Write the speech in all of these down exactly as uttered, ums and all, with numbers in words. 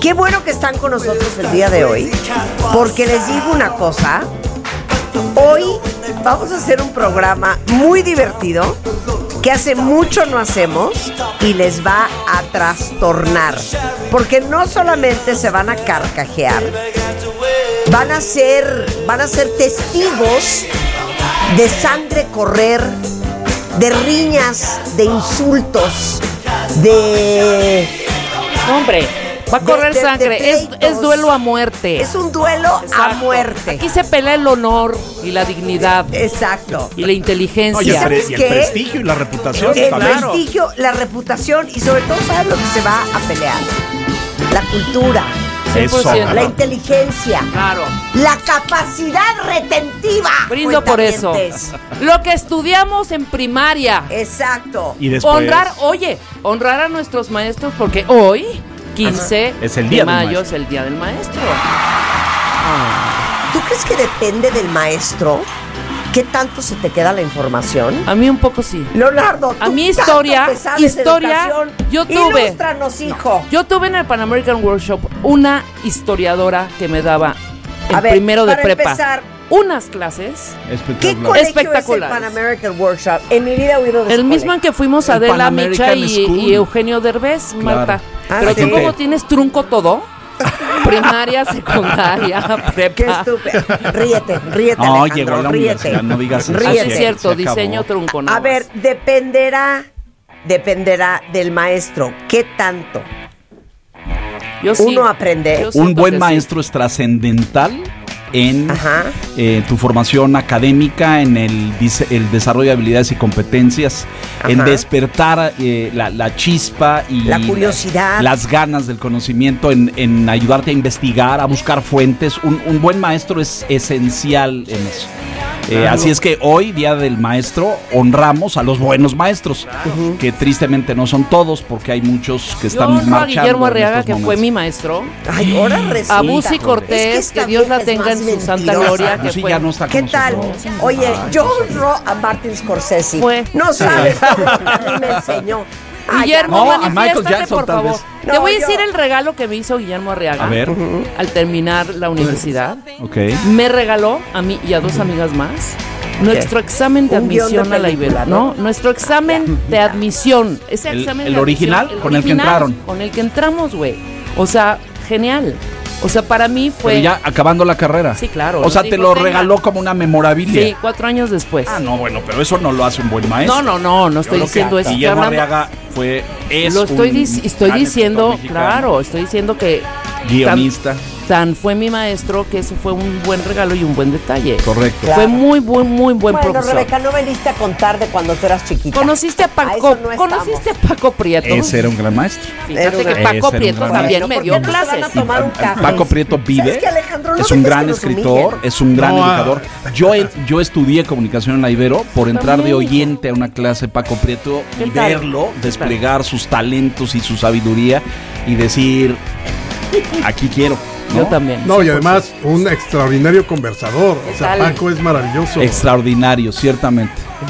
qué bueno que están con nosotros el día de hoy, porque les digo una cosa, hoy vamos a hacer un programa muy divertido, que hace mucho no hacemos y les va a trastornar, porque no solamente se van a carcajear, van a ser, van a ser testigos de sangre correr, de riñas, de insultos, de... Hombre, va a correr de, de, sangre, de es, es duelo a muerte. Es un duelo Exacto. a muerte. Aquí se pelea el honor y la dignidad. Exacto. Y la inteligencia. No, y, el pre- ¿Sabes y el qué? prestigio y la reputación El también. prestigio, la reputación y sobre todo, ¿sabes lo que se va a pelear? La cultura, cien por ciento. la inteligencia, Claro. la capacidad retentiva. Brindo por eso. cuentavientes. Lo que estudiamos en primaria. Exacto. Y después Honrar, oye, honrar a nuestros maestros porque hoy, quince Es el día de del mayo, maestro. es el día del maestro. ¿Tú crees que depende del maestro qué tanto se te queda la información? A mí un poco sí. Leonardo, A tú mí tanto historia, que sabes de historia, educación, yo tuve. ilústranos, hijo. Yo tuve en el Pan American Workshop una historiadora que me daba en A ver, primero de para prepa empezar, unas clases. ¿qué espectacular. colegio es el Espectaculares. Pan American Workshop? En mi vida he oído de El ese mismo en colegio. que fuimos El Adela, Pan Micha American y, School. y Eugenio Derbez, Marta. Ah, Pero sí. tú como tienes trunco todo, primaria, secundaria, Qué prepa. estúpido. Ríete, ríete, No, Alejandro, llegó a la ríete. universidad, no digas eso. Así Ríete. es cierto, Se acabó. diseño trunco. nada A ver, más. dependerá, dependerá del maestro. ¿Qué tanto Yo sí. uno aprende? Yo Un siento buen que sí. maestro es trascendental en Ajá. eh, tu formación académica, en el, dise- el desarrollo de habilidades y competencias, Ajá. en despertar eh, la, la chispa y La curiosidad. la- las ganas del conocimiento, en, en ayudarte a investigar, a buscar fuentes. Un, un buen maestro es esencial en eso. Eh, así es que hoy, Día del Maestro, honramos a los buenos maestros, que tristemente no son todos, porque hay muchos que Yo están honro a marchando. Guillermo en Arriaga, estos que fue momentos. mi maestro. Ay, ahora resulta. A Busi Cortés, Es que, esta Dios la vieja es tenga en más su santa mentirosa. gloria. Pues Que sí, fue. ya no está con ¿Qué tal? nosotros. Oye, Ay, yo honro a Martin Scorsese. Fue. No sabes todo lo que a mí me enseñó. Ay, Guillermo, No, a manifiéstate, Michael Jackson, por tal favor. vez. Te No, voy a yo- decir el regalo que me hizo Guillermo Arriaga. A ver, Al terminar la universidad, ok. me regaló a mí y a dos amigas más nuestro examen de Un guión de admisión a la película, Ibero, ¿no? ¿no? Nuestro examen de admisión. Ese El- examen el de original, admisión, con el que entraron. Con el que entramos, güey. O sea, genial. O sea, para mí fue... Pero ya acabando la carrera. Sí, claro. O sea, nos te dijo, lo "Tenga". regaló como una memorabilia. Sí, cuatro años después. Ah, no, bueno, pero eso no lo hace un buen maestro. No, no, no, no estoy Yo creo que diciendo eso. Estoy Guillermo hablando... Arriaga fue, es Lo estoy, un dic- estoy gran diciendo, escritor mexicano, claro, estoy diciendo que guionista, tan, tan fue mi maestro que ese fue un buen regalo y un buen detalle. correcto. Claro. Fue muy buen, muy buen Bueno, profesor. Rebeca, no veniste a contar de cuando tú eras chiquita. ¿Conociste a A Paco? eso no estamos. ¿Conociste a Paco Prieto? Ese era un gran maestro. Fíjate Era que una- Ese Paco era un Prieto gran también maestro. me ¿Por dio qué no se van a clases. tomar un café? Paco Prieto vive, ¿Sabes qué, Alejandro? No es un dejes gran que nos escritor, humillen. es un gran No, educador. Yo, he- yo estudié comunicación en la Ibero por entrar de También, oyente a una clase de Paco Prieto ¿Qué y tal? verlo desplegar sus talentos y su sabiduría y decir, aquí quiero. ¿no? Yo también. No, y cien por además un extraordinario conversador. ¿Qué O sea, tal? Paco es maravilloso. Extraordinario, ciertamente.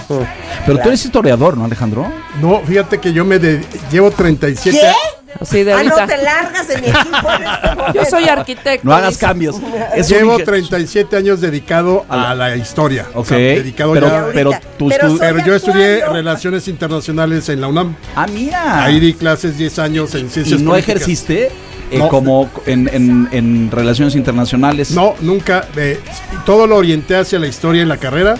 Pero tú eres historiador, ¿no, Alejandro? No, fíjate que yo me de- llevo treinta y siete ¿Qué? a- Así de Ah, no ahorita. te largas de mi equipo en este momento. Yo soy arquitecto. No hagas dice. cambios. Es un Llevo inge- treinta y siete años dedicado a la historia. Ok, O sea, dedicado pero, ya. pero Ahorita. tú Pero estu- soy- Pero yo estudié actuando. Relaciones Internacionales en la UNAM. Ah, mira. Ahí di clases diez años en ¿Y ciencias no políticas. ejerciste eh, No. como en, en- en relaciones internacionales? No, nunca. eh, todo lo orienté hacia la historia en la carrera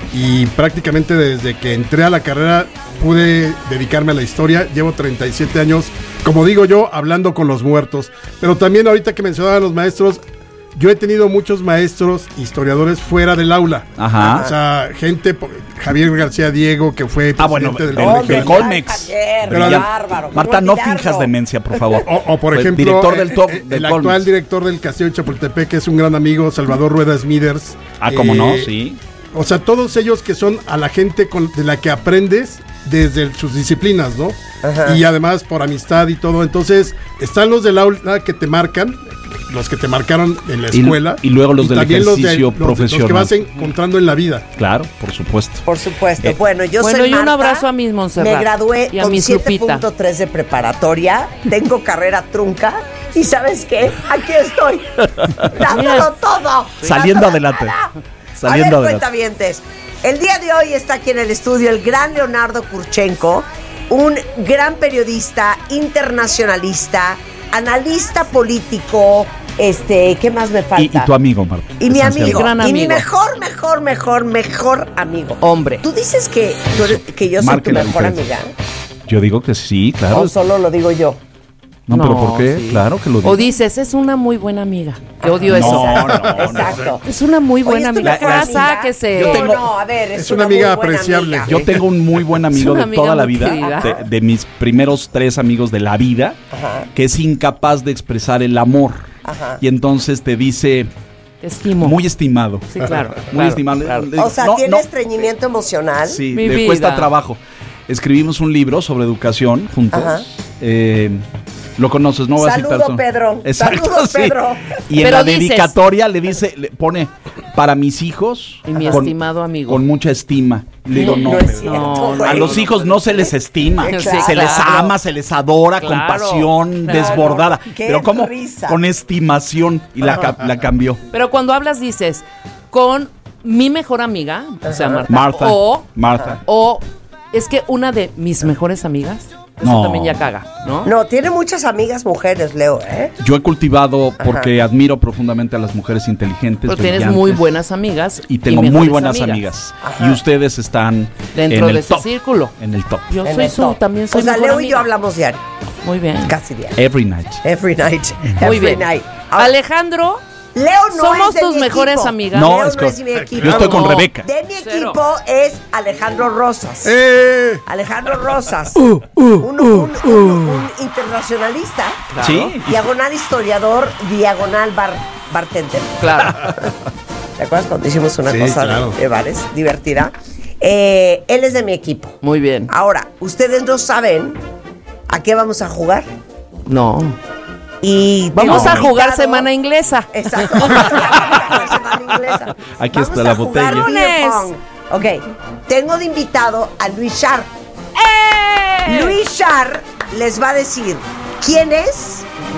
y prácticamente desde que entré a la carrera pude dedicarme a la historia. Llevo treinta y siete años, como digo yo, hablando con los muertos. Pero también ahorita que mencionaba a los maestros, yo he tenido muchos maestros historiadores fuera del aula. Ajá. O sea, gente, po- Javier García Diego, que fue Ah, bueno, presidente el, del el, colegio. el Colmex. Javier, Pero- bárbaro. ¿Cómo Marta, no olvidarlo? finjas demencia, por favor. O, o, por Fue ejemplo, director del eh, top eh, del el Colmex. actual director del Castillo de Chapultepec, que es un gran amigo, Salvador Rueda Smithers. Ah, ¿cómo Eh, no? Sí. O sea, todos ellos que son a la gente con, de la que aprendes desde el- sus disciplinas, ¿no? Ajá. Y además por amistad y todo. Entonces, están los del aula que te marcan, los que te marcaron en la Y- escuela. y luego los del también los ejercicio los- Los que profesional. vas encontrando en la vida. Claro, por supuesto. Por supuesto. Eh, bueno, yo bueno, soy y un Marta. abrazo a mis Montserrat. Me gradué Y a con mis siete Lupita. punto tres de preparatoria. Tengo carrera trunca. Y ¿sabes qué? Aquí estoy, dándolo todo. Saliendo adelante. Saliendo A ver, adelante. cuentavientes, el día de hoy está aquí en el estudio el gran Leonardo Kurchenko, un gran periodista, internacionalista, analista político, este, ¿qué más me falta? Y, y tu amigo, Marta. Y mi amigo, Gran y mi amigo. mejor, mejor, mejor, mejor amigo. Hombre. ¿Tú dices que, tú eres- que yo soy Marque tu la mejor diferencia. amiga? Yo digo que sí, claro. ¿O solo lo digo yo? No, pero No, ¿por qué? sí. Claro que lo digo. O dices, es una muy buena amiga. Que odio No, eso. no, no, Exacto. Es una muy Oye, buena ¿es tu amiga. mejor Ya amiga? sáquese. Yo No, tengo- no, a ver, es, es una amiga muy buena apreciable. amiga. Yo tengo un muy buen amigo una de amiga toda la muy vida, querida. de, de mis primeros tres amigos de la vida, Ajá. que es incapaz de expresar el amor. Ajá. Y entonces te dice, Te estimo. muy estimado. Sí, claro. Muy claro, estimado. claro. Le digo, O sea, no, tiene no. estreñimiento emocional. Sí, Mi le vida. cuesta trabajo. Escribimos un libro sobre educación juntos. Ajá. Eh, lo conoces, ¿no? Voy a citar Saludo, su- Pedro. Exacto, Saludos, sí. Pedro. Y en Pero la dices- dedicatoria le dice, le pone, para mis hijos. Y mi con- estimado amigo. Con mucha estima. Le digo, no, No es Pedro. cierto, No, güey. A los hijos no se les estima, Sí, se les claro. ama, se les adora con Claro, pasión claro. desbordada. Qué Pero ¿cómo? risa. Con estimación. Y la, ca- la cambió. Pero cuando hablas dices, con mi mejor amiga, o sea, Marta. Marta. O, Marta. o es que una de mis mejores amigas, eso No. también ya caga, ¿no? No, tiene muchas amigas mujeres, Leo, ¿eh? Yo he cultivado porque admiro profundamente a las mujeres inteligentes. Pero tienes brillantes, muy buenas amigas. Y tengo mejores muy buenas amigas. Y ustedes están Dentro en de el ese top. círculo. En el top. Yo En soy el su, top. también soy O sea, mejor Leo y yo amiga. hablamos diario, Muy bien. casi diario. Every night. Every night. Muy Every bien. night. Ahora, Alejandro, Leo no somos es de tus mi mejores equipo. amigas. No, Leo es no con- es de mi equipo. Yo estoy con No. Rebeca. De mi Cero. equipo es Alejandro Rosas. ¡Eh! Alejandro Rosas. Uh, uh, un, un- un- uh, un internacionalista. Sí. Diagonal historiador, diagonal bar, bartender. claro. ¿Te acuerdas cuando hicimos una Sí, cosa claro. de bares divertida? Eh, él es de mi equipo. Muy bien. Ahora, ustedes no saben a qué vamos a jugar. No. Y Vamos tengo a jugar invitado- semana inglesa. Exacto. Semana inglesa. Aquí Vamos está a la jugar botella. beer pong. Ok, tengo de invitado a Luis Char. ¡Eh! Luis Char les va a decir quién es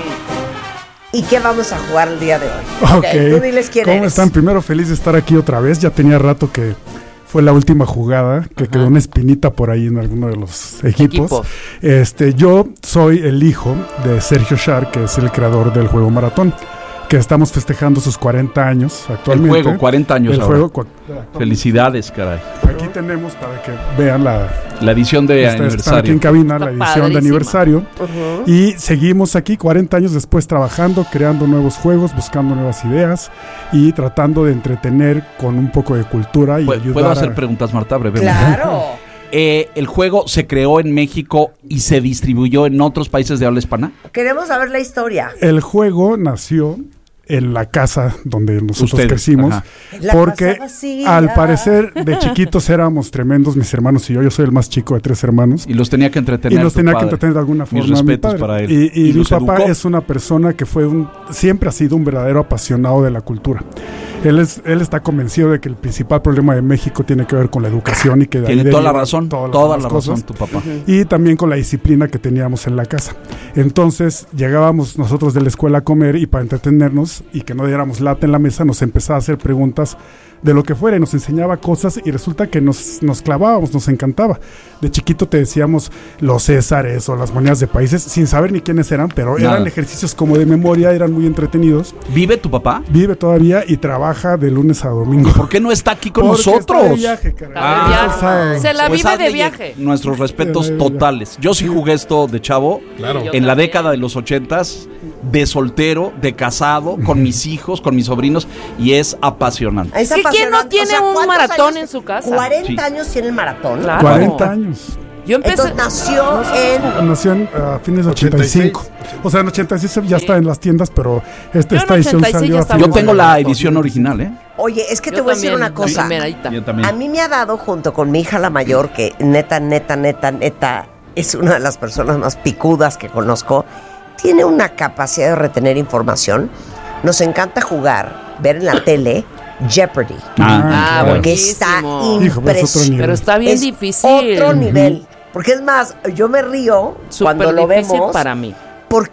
y qué vamos a jugar el día de hoy. Ok. Tú diles quién ¿Cómo eres. están? Primero, feliz de estar aquí otra vez. Ya tenía rato que fue la última jugada, que quedó una espinita por ahí en alguno de los equipos. Equipos. Este, yo soy el hijo de Sergio Char, que es el creador del juego Maratón, que estamos festejando sus cuarenta años actualmente. El juego, cuarenta años El ahora. juego, cua- Felicidades, caray. aquí tenemos para que vean la, La edición de ustedes están aquí en aniversario. cabina, la Está edición de padrísima. aniversario. Y seguimos aquí cuarenta años después trabajando, creando nuevos juegos, buscando nuevas ideas y tratando de entretener con un poco de cultura y ¿Puedo ayudar ¿puedo hacer a... preguntas, Marta, brevemente? Claro. Eh, ¿El juego se creó en México y se distribuyó en otros países de habla hispana? Queremos saber la historia. El juego nació en la casa donde nosotros Ustedes, crecimos, ajá. La porque casa vacía. al parecer de chiquitos éramos tremendos, mis hermanos y yo. Yo soy el más chico de tres hermanos. Y los tenía que entretener. Y los tu tenía que padre. entretener de alguna forma. Mis mi respetos padre. para él. Y, y ¿Y mi los papá educó? es una persona que fue un, siempre ha sido un verdadero apasionado de la cultura. Él, es, él está convencido de que el principal problema de México tiene que ver con la educación y que de ahí Tiene toda la derivan razón, todas las toda demás la cosas. razón tu papá. Y también con la disciplina que teníamos en la casa. Entonces llegábamos nosotros de la escuela a comer y para entretenernos y que no diéramos lata en la mesa nos empezaba a hacer preguntas de lo que fuera y nos enseñaba cosas y resulta que nos, nos clavábamos, nos encantaba. De chiquito te decíamos los Césares o las monedas de países sin saber ni quiénes eran, pero Nada. eran ejercicios como de memoria, eran muy entretenidos. ¿Vive tu papá? Vive todavía y trabaja de lunes a domingo. ¿Por qué no está aquí con Porque nosotros? está de viaje, caray. Está de Ah, viaje. saben. Se la Pues vive de hazle viaje. Nuestros respetos Ya, ya, ya. totales. Yo sí jugué esto de chavo. Claro. Yo En la también. década de los ochentas, de soltero, de casado, con mis hijos, con mis sobrinos, y es apasionante. Es ¿Que quién no apasionante. tiene un ¿cuántos maratón años- en su casa? cuarenta Sí. años tiene el maratón. Claro. cuarenta años. Yo empecé. Entonces nació en... Nació en a fines de ochenta y cinco. O sea, en ochenta y seis ya está en las tiendas, pero esta, Yo en esta edición ochenta y seis salió ya a estaba Yo fines tengo de- la edición original, ¿eh? Oye, es que Yo te voy a decir también, una cosa. primeradita. Yo también. A mí me ha dado, junto con mi hija la mayor, que neta, neta, neta, neta, es una de las personas más picudas que conozco, tiene una capacidad de retener información. Nos encanta jugar, ver en la tele Jeopardy. Ah, claro. Porque está buenísimo. Hijo, pero es otro impresionante. nivel. Pero está bien Es difícil. otro nivel. Porque es más, yo me río Súper cuando lo difícil vemos. para mí. Porque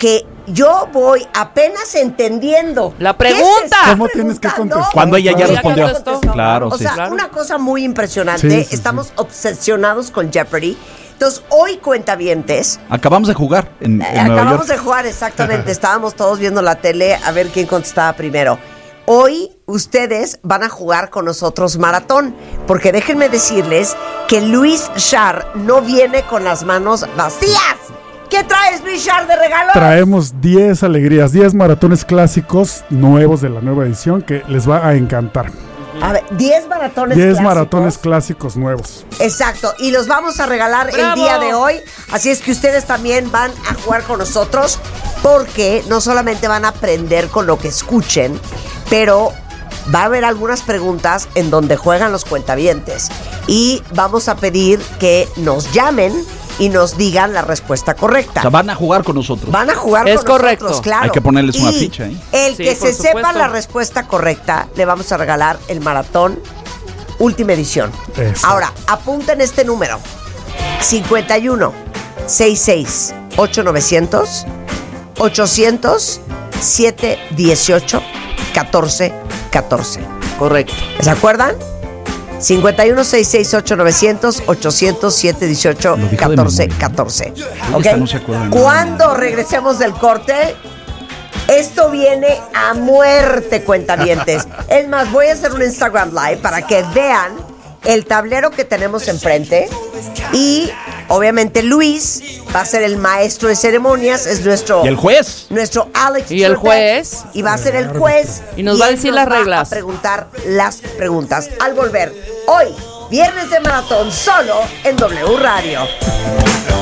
yo voy apenas entendiendo. La ¿Qué se pregunta? está ¿Cómo tienes que preguntando? contestar? Cuando ella ya Claro. respondió. Ya contestó. Claro, O sí. sea, Claro. una cosa muy impresionante. Sí, sí, Estamos sí. obsesionados con Jeopardy. Entonces, hoy, cuentavientes, Acabamos de jugar en, eh, en Nueva acabamos York. de jugar exactamente. Estábamos todos viendo la tele a ver quién contestaba primero. Hoy ustedes van a jugar con nosotros maratón, porque déjenme decirles que Luis Char no viene con las manos vacías. ¿Qué traes, Luis Char, de regalo? Traemos diez alegrías, diez maratones clásicos nuevos de la nueva edición que les va a encantar. A ver, diez maratones diez clásicos. maratones clásicos nuevos. Exacto, y los vamos a regalar el ¡Bravo! día de hoy. Así es que ustedes también van a jugar con nosotros, porque no solamente van a aprender con lo que escuchen, pero va a haber algunas preguntas en donde juegan los cuentavientes. Y vamos a pedir que nos llamen y nos digan la respuesta correcta. O sea, van a jugar con nosotros. Van a jugar Es con correcto. nosotros, claro. Hay que ponerles una Y ficha ahí. el Sí, que por se sepa supuesto. la respuesta correcta, le vamos a regalar el maratón última edición. Exacto. Ahora, apunten este número: cincuenta y uno, sesenta y seis, ocho nueve cero cero, ochocientos, siete dieciocho, catorce catorce. Correcto. ¿Se acuerdan? cincuenta y uno, sesenta y seis, ocho nueve cero cero, ochocientos, siete dieciocho, Lo dijo de catorce memoria. catorce. Oye, ¿Ok? esta no se acuerda de nada. Cuando regresemos del corte, esto viene a muerte, cuentavientes. Es más, voy a hacer un Instagram Live para que vean el tablero que tenemos enfrente. Y obviamente Luis va a ser el maestro de ceremonias, es nuestro Y el juez. nuestro Alex Y el Trebek, juez. y va a ser el juez Y nos va a él decir nos las va reglas. a preguntar las preguntas al volver hoy, viernes de maratón, solo en W Radio.